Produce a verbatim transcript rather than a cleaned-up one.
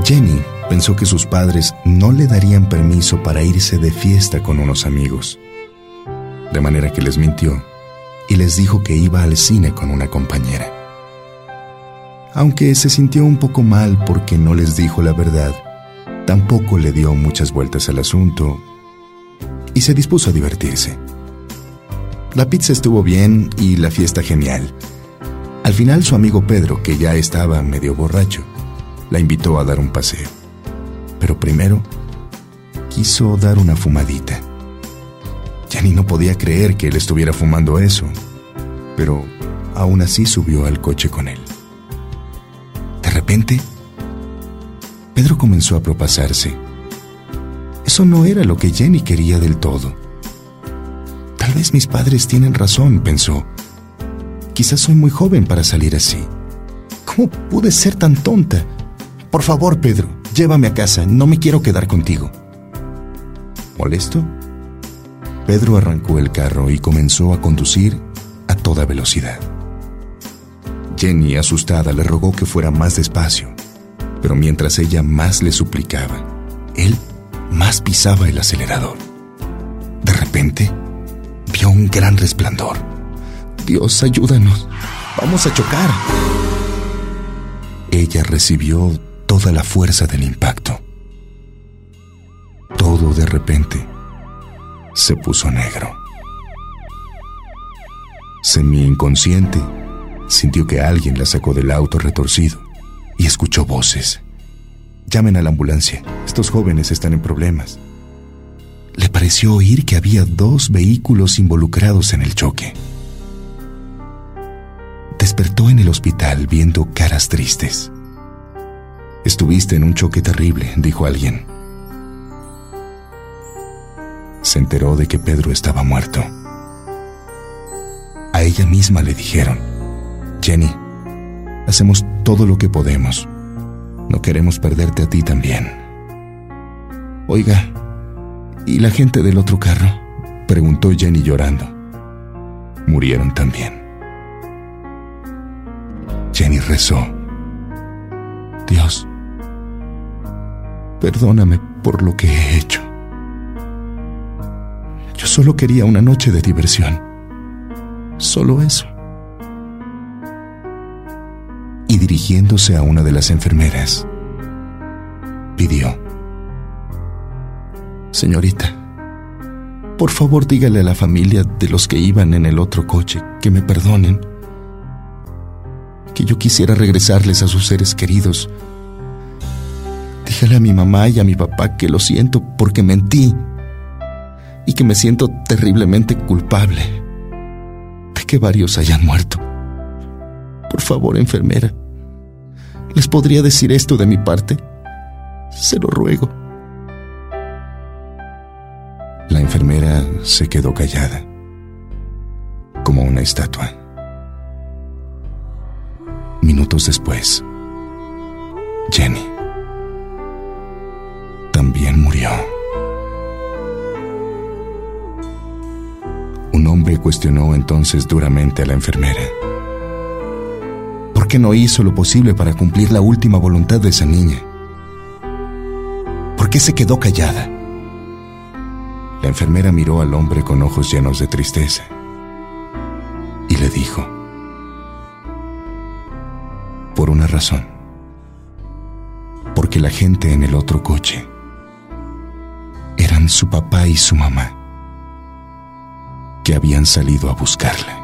Jenny pensó que sus padres no le darían permiso para irse de fiesta con unos amigos, de manera que les mintió y les dijo que iba al cine con una compañera. Aunque se sintió un poco mal porque no les dijo la verdad, tampoco le dio muchas vueltas al asunto y se dispuso a divertirse. La pizza estuvo bien y la fiesta genial. Al final, su amigo Pedro, que ya estaba medio borracho, la invitó a dar un paseo. Pero primero quiso dar una fumadita. Jenny no podía creer que él estuviera fumando eso, pero aún así subió al coche con él. De repente, Pedro comenzó a propasarse. Eso no era lo que Jenny quería del todo. Tal vez mis padres tienen razón, pensó. Quizás soy muy joven para salir así. ¿Cómo pude ser tan tonta? Por favor, Pedro, llévame a casa, no me quiero quedar contigo. ¿Molesto? Pedro arrancó el carro y comenzó a conducir a toda velocidad. Jenny, asustada, le rogó que fuera más despacio, pero mientras ella más le suplicaba, él más pisaba el acelerador. De repente, vio un gran resplandor. Dios, ayúdanos, vamos a chocar. Ella recibió toda la fuerza del impacto. Todo de repente se puso negro. Semi-inconsciente, sintió que alguien la sacó del auto retorcido y escuchó voces. Llamen a la ambulancia, estos jóvenes están en problemas. Le pareció oír que había dos vehículos involucrados en el choque. Despertó en el hospital viendo caras tristes. Estuviste en un choque terrible, dijo alguien. Se enteró de que Pedro estaba muerto. A ella misma le dijeron: Jenny, hacemos todo lo que podemos. No queremos perderte a ti también. Oiga, ¿y la gente del otro carro?, preguntó Jenny llorando. Murieron también. Jenny rezó: Dios, perdóname por lo que he hecho. Yo solo quería una noche de diversión. Solo eso. Y dirigiéndose a una de las enfermeras, pidió: Señorita, por favor dígale a la familia de los que iban en el otro coche que me perdonen, que yo quisiera regresarles a sus seres queridos. Dígale a mi mamá y a mi papá que lo siento porque mentí y que me siento terriblemente culpable de que varios hayan muerto. Por favor, enfermera, ¿les podría decir esto de mi parte? Se lo ruego. La enfermera se quedó callada, como una estatua. Minutos después, Jenny también murió. Un hombre cuestionó entonces duramente a la enfermera. ¿Por qué no hizo lo posible para cumplir la última voluntad de esa niña? ¿Por qué se quedó callada? La enfermera miró al hombre con ojos llenos de tristeza y le dijo: por una razón. Porque la gente en el otro coche eran su papá y su mamá, que habían salido a buscarla.